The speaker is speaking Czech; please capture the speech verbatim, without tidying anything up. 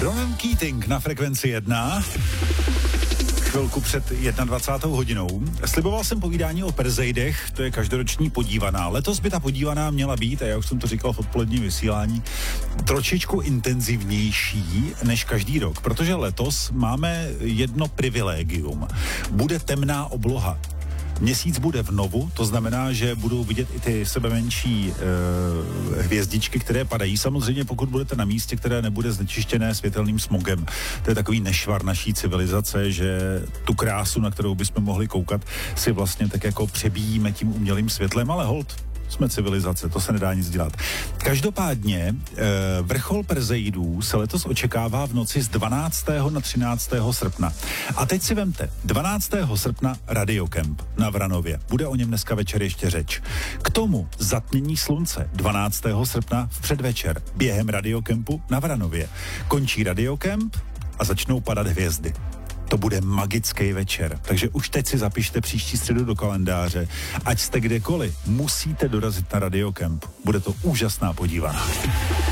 Ronan Keating na frekvenci jedna. Chvilku před dvacátou jednou hodinou. Sliboval jsem povídání o Perzejdech, to je každoroční podívaná. Letos by ta podívaná měla být, a já už jsem to říkal v odpoledním vysílání, trošičku intenzivnější než každý rok, protože letos máme jedno privilegium. Bude temná obloha. Měsíc bude v novu, to znamená, že budou vidět i ty sebemenší e, hvězdičky, které padají. Samozřejmě pokud budete na místě, které nebude znečištěné světelným smogem. To je takový nešvar naší civilizace, že tu krásu, na kterou bychom mohli koukat, si vlastně tak jako přebíjíme tím umělým světlem, ale hold, jsme civilizace, to se nedá nic dělat. Každopádně e, vrchol Perzeidů se letos očekává v noci z dvanáctého na třináctého srpna. A teď si vemte, dvanáctého srpna Radiokemp na Vranově. Bude o něm dneska večer ještě řeč. K tomu zatmění slunce dvanáctého srpna v předvečer během Radiokempu na Vranově. Končí Radiokemp a začnou padat hvězdy. To bude magický večer, takže už teď si zapište příští středu do kalendáře. Ať jste kdekoliv, musíte dorazit na Radiokemp. Bude to úžasná podívaná.